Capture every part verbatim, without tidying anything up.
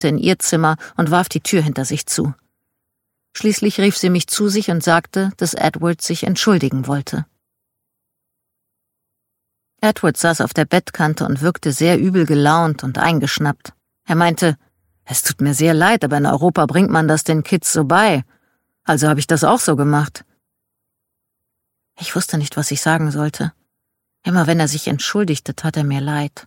in ihr Zimmer und warf die Tür hinter sich zu. Schließlich rief sie mich zu sich und sagte, dass Edward sich entschuldigen wollte. Edward saß auf der Bettkante und wirkte sehr übel gelaunt und eingeschnappt. Er meinte, »Es tut mir sehr leid, aber in Europa bringt man das den Kids so bei. Also habe ich das auch so gemacht.« Ich wusste nicht, was ich sagen sollte. Immer wenn er sich entschuldigte, tat er mir leid.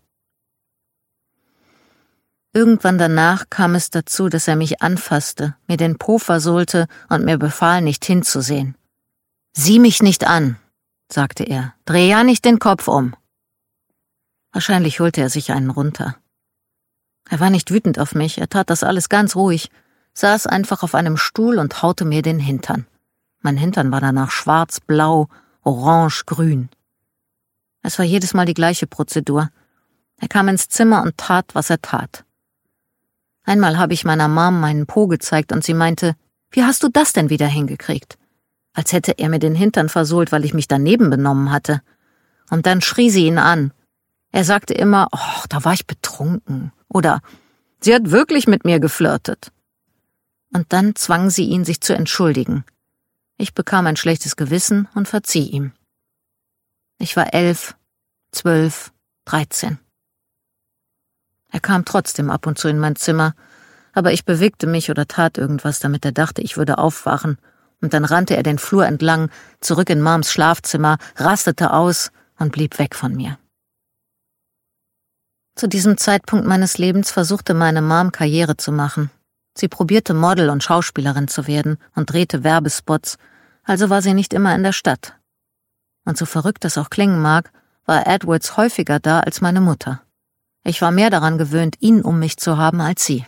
Irgendwann danach kam es dazu, dass er mich anfasste, mir den Po versohlte und mir befahl, nicht hinzusehen. »Sieh mich nicht an«, sagte er, »dreh ja nicht den Kopf um.« Wahrscheinlich holte er sich einen runter. Er war nicht wütend auf mich, er tat das alles ganz ruhig, saß einfach auf einem Stuhl und haute mir den Hintern. Mein Hintern war danach schwarz, blau, orange, grün. Es war jedes Mal die gleiche Prozedur. Er kam ins Zimmer und tat, was er tat. Einmal habe ich meiner Mom meinen Po gezeigt und sie meinte, »Wie hast du das denn wieder hingekriegt?« Als hätte er mir den Hintern versohlt, weil ich mich daneben benommen hatte. Und dann schrie sie ihn an. Er sagte immer, »Oh, da war ich betrunken« oder »Sie hat wirklich mit mir geflirtet.« Und dann zwang sie ihn, sich zu entschuldigen. Ich bekam ein schlechtes Gewissen und verzieh ihm. Ich war elf, zwölf, dreizehn. Er kam trotzdem ab und zu in mein Zimmer, aber ich bewegte mich oder tat irgendwas, damit er dachte, ich würde aufwachen, und dann rannte er den Flur entlang, zurück in Moms Schlafzimmer, rastete aus und blieb weg von mir. Zu diesem Zeitpunkt meines Lebens versuchte meine Mom Karriere zu machen. Sie probierte Model und Schauspielerin zu werden und drehte Werbespots, also war sie nicht immer in der Stadt. Und so verrückt es auch klingen mag, war Edwards häufiger da als meine Mutter. Ich war mehr daran gewöhnt, ihn um mich zu haben als sie.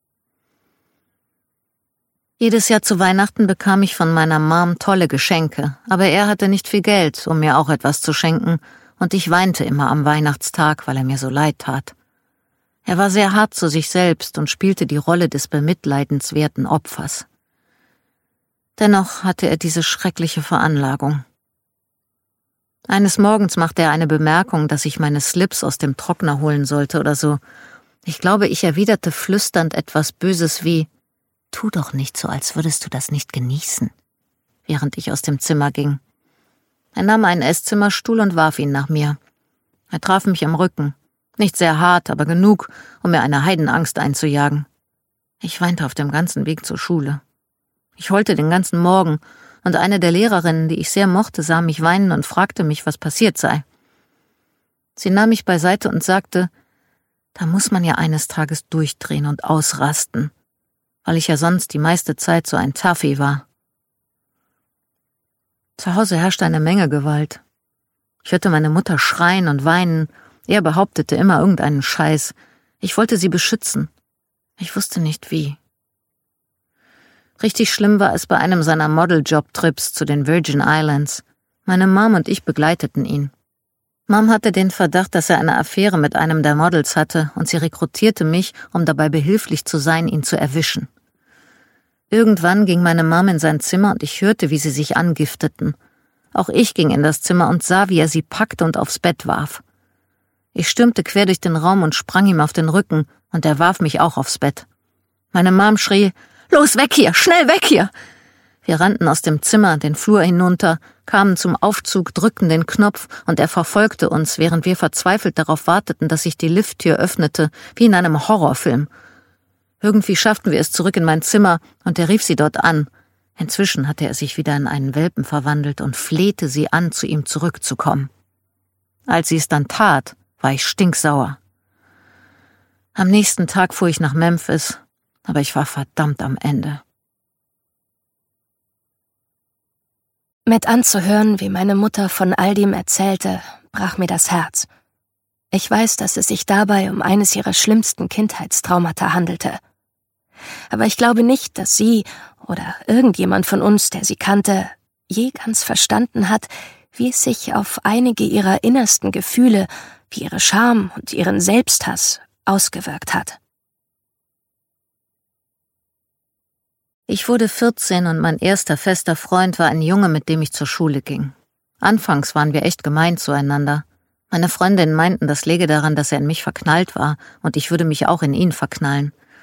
Jedes Jahr zu Weihnachten bekam ich von meiner Mom tolle Geschenke, aber er hatte nicht viel Geld, um mir auch etwas zu schenken, und ich weinte immer am Weihnachtstag, weil er mir so leid tat. Er war sehr hart zu sich selbst und spielte die Rolle des bemitleidenswerten Opfers. Dennoch hatte er diese schreckliche Veranlagung. Eines Morgens machte er eine Bemerkung, dass ich meine Slips aus dem Trockner holen sollte oder so. Ich glaube, ich erwiderte flüsternd etwas Böses wie, »Tu doch nicht so, als würdest du das nicht genießen«, während ich aus dem Zimmer ging. Er nahm einen Esszimmerstuhl und warf ihn nach mir. Er traf mich am Rücken. Nicht sehr hart, aber genug, um mir eine Heidenangst einzujagen. Ich weinte auf dem ganzen Weg zur Schule. Ich heulte den ganzen Morgen, und eine der Lehrerinnen, die ich sehr mochte, sah mich weinen und fragte mich, was passiert sei. Sie nahm mich beiseite und sagte, da muss man ja eines Tages durchdrehen und ausrasten, weil ich ja sonst die meiste Zeit so ein Taffi war. Zu Hause herrschte eine Menge Gewalt. Ich hörte meine Mutter schreien und weinen, er behauptete immer irgendeinen Scheiß. Ich wollte sie beschützen. Ich wusste nicht wie. Richtig schlimm war es bei einem seiner Model-Job-Trips zu den Virgin Islands. Meine Mom und ich begleiteten ihn. Mom hatte den Verdacht, dass er eine Affäre mit einem der Models hatte, und sie rekrutierte mich, um dabei behilflich zu sein, ihn zu erwischen. Irgendwann ging meine Mom in sein Zimmer und ich hörte, wie sie sich angifteten. Auch ich ging in das Zimmer und sah, wie er sie packte und aufs Bett warf. Ich stürmte quer durch den Raum und sprang ihm auf den Rücken, und er warf mich auch aufs Bett. Meine Mom schrie, »Los, weg hier, schnell weg hier!« Wir rannten aus dem Zimmer, den Flur hinunter, kamen zum Aufzug, drückten den Knopf, und er verfolgte uns, während wir verzweifelt darauf warteten, dass sich die Lifttür öffnete, wie in einem Horrorfilm. Irgendwie schafften wir es zurück in mein Zimmer, und er rief sie dort an. Inzwischen hatte er sich wieder in einen Welpen verwandelt und flehte sie an, zu ihm zurückzukommen. Als sie es dann tat, war ich stinksauer. Am nächsten Tag fuhr ich nach Memphis, aber ich war verdammt am Ende. Mit anzuhören, wie meine Mutter von all dem erzählte, brach mir das Herz. Ich weiß, dass es sich dabei um eines ihrer schlimmsten Kindheitstraumata handelte. Aber ich glaube nicht, dass sie oder irgendjemand von uns, der sie kannte, je ganz verstanden hat, wie es sich auf einige ihrer innersten Gefühle, wie ihre Scham und ihren Selbsthass, ausgewirkt hat. Ich wurde vierzehn und mein erster fester Freund war ein Junge, mit dem ich zur Schule ging. Anfangs waren wir echt gemein zueinander. Meine Freundinnen meinten, das läge daran, dass er in mich verknallt war und ich würde mich auch in ihn verknallen.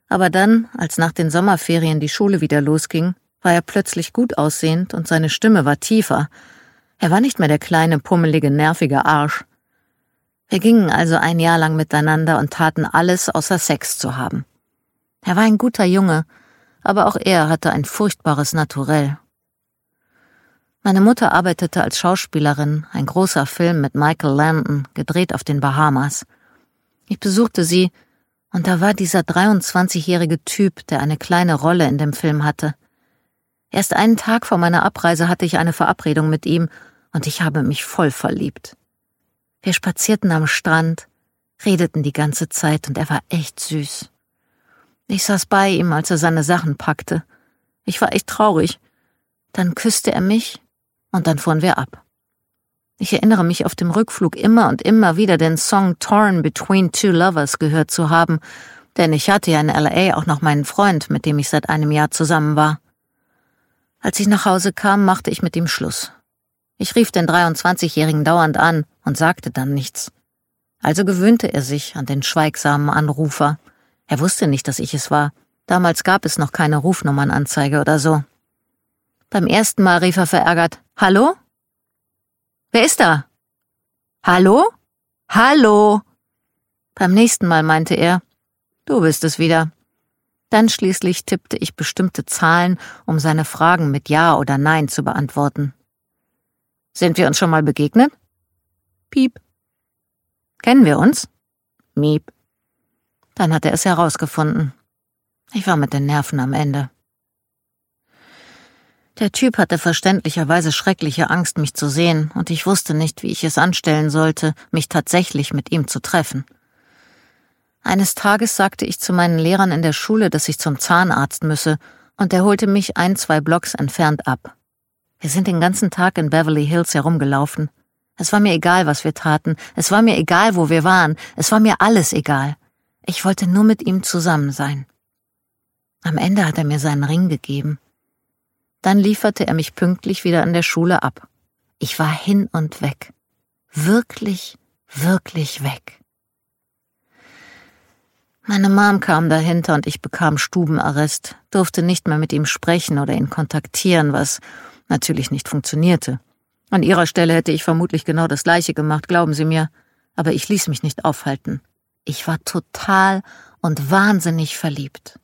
Aber dann, als nach den Sommerferien die Schule wieder losging, war er plötzlich gut aussehend und seine Stimme war tiefer. Er war nicht mehr der kleine, pummelige, nervige Arsch. Wir gingen also ein Jahr lang miteinander und taten alles, außer Sex zu haben. Er war ein guter Junge, aber auch er hatte ein furchtbares Naturell. Meine Mutter arbeitete als Schauspielerin, ein großer Film mit Michael Landon, gedreht auf den Bahamas. Ich besuchte sie, und da war dieser dreiundzwanzigjährige Typ, der eine kleine Rolle in dem Film hatte. Erst einen Tag vor meiner Abreise hatte ich eine Verabredung mit ihm, und ich habe mich voll verliebt. Wir spazierten am Strand, redeten die ganze Zeit, und er war echt süß. Ich saß bei ihm, als er seine Sachen packte. Ich war echt traurig. Dann küsste er mich, und dann fuhren wir ab. Ich erinnere mich auf dem Rückflug immer und immer wieder den Song Torn Between Two Lovers gehört zu haben, denn ich hatte ja in L A auch noch meinen Freund, mit dem ich seit einem Jahr zusammen war. Als ich nach Hause kam, machte ich mit ihm Schluss. Ich rief den dreiundzwanzigjährigen dauernd an und sagte dann nichts. Also gewöhnte er sich an den schweigsamen Anrufer. Er wusste nicht, dass ich es war. Damals gab es noch keine Rufnummernanzeige oder so. Beim ersten Mal rief er verärgert: »Hallo? Wer ist da? Hallo? Hallo?« Beim nächsten Mal meinte er: »Du bist es wieder.« Dann schließlich tippte ich bestimmte Zahlen, um seine Fragen mit Ja oder Nein zu beantworten. »Sind wir uns schon mal begegnet?« Piep. »Kennen wir uns?« Miep. Dann hat er es herausgefunden. Ich war mit den Nerven am Ende. Der Typ hatte verständlicherweise schreckliche Angst, mich zu sehen, und ich wusste nicht, wie ich es anstellen sollte, mich tatsächlich mit ihm zu treffen. Eines Tages sagte ich zu meinen Lehrern in der Schule, dass ich zum Zahnarzt müsse, und er holte mich ein, zwei Blocks entfernt ab. Wir sind den ganzen Tag in Beverly Hills herumgelaufen. Es war mir egal, was wir taten, es war mir egal, wo wir waren, es war mir alles egal. Ich wollte nur mit ihm zusammen sein. Am Ende hat er mir seinen Ring gegeben. Dann lieferte er mich pünktlich wieder an der Schule ab. Ich war hin und weg. Wirklich, wirklich weg. Meine Mom kam dahinter und ich bekam Stubenarrest, durfte nicht mehr mit ihm sprechen oder ihn kontaktieren, was natürlich nicht funktionierte. An ihrer Stelle hätte ich vermutlich genau das Gleiche gemacht, glauben Sie mir, aber ich ließ mich nicht aufhalten. Ich war total und wahnsinnig verliebt.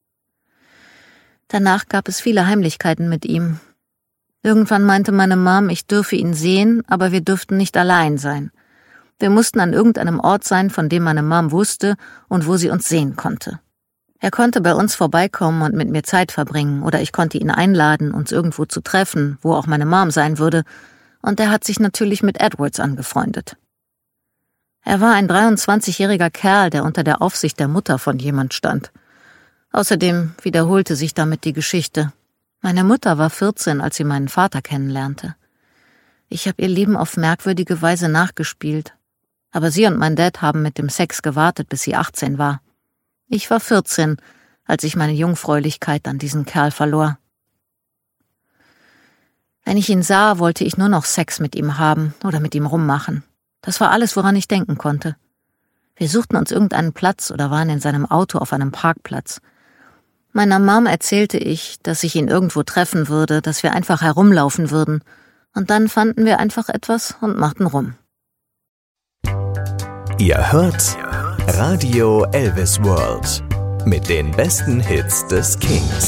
Danach gab es viele Heimlichkeiten mit ihm. Irgendwann meinte meine Mom, ich dürfe ihn sehen, aber wir dürften nicht allein sein. Wir mussten an irgendeinem Ort sein, von dem meine Mom wusste und wo sie uns sehen konnte. Er konnte bei uns vorbeikommen und mit mir Zeit verbringen, oder ich konnte ihn einladen, uns irgendwo zu treffen, wo auch meine Mom sein würde, und er hat sich natürlich mit Edwards angefreundet. Er war ein dreiundzwanzigjähriger Kerl, der unter der Aufsicht der Mutter von jemand stand. Außerdem wiederholte sich damit die Geschichte. Meine Mutter war vierzehn, als sie meinen Vater kennenlernte. Ich habe ihr Leben auf merkwürdige Weise nachgespielt. Aber sie und mein Dad haben mit dem Sex gewartet, bis sie achtzehn war. Ich war vierzehn, als ich meine Jungfräulichkeit an diesen Kerl verlor. Wenn ich ihn sah, wollte ich nur noch Sex mit ihm haben oder mit ihm rummachen. Das war alles, woran ich denken konnte. Wir suchten uns irgendeinen Platz oder waren in seinem Auto auf einem Parkplatz. Meiner Mom erzählte ich, dass ich ihn irgendwo treffen würde, dass wir einfach herumlaufen würden. Und dann fanden wir einfach etwas und machten rum. Ihr hört Radio Elvis World mit den besten Hits des Kings.